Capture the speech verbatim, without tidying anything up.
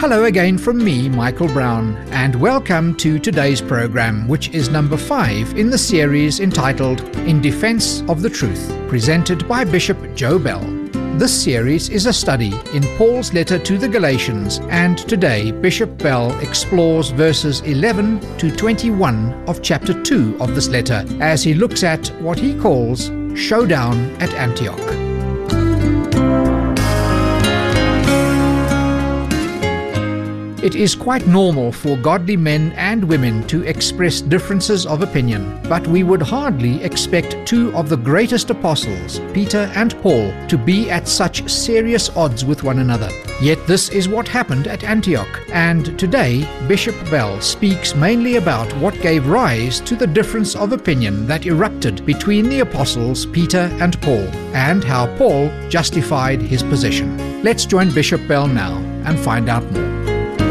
Hello again from me, Michael Brown, and welcome to today's program, which is number five in the series entitled In Defense of the Truth, presented by Bishop Joe Bell. This series is a study in Paul's letter to the Galatians, and today Bishop Bell explores verses eleven to twenty-one of chapter two of this letter as he looks at what he calls Showdown at Antioch. It is quite normal for godly men and women to express differences of opinion, but we would hardly expect two of the greatest apostles, Peter and Paul, to be at such serious odds with one another. Yet this is what happened at Antioch, and today Bishop Bell speaks mainly about what gave rise to the difference of opinion that erupted between the apostles Peter and Paul, and how Paul justified his position. Let's join Bishop Bell now and find out more.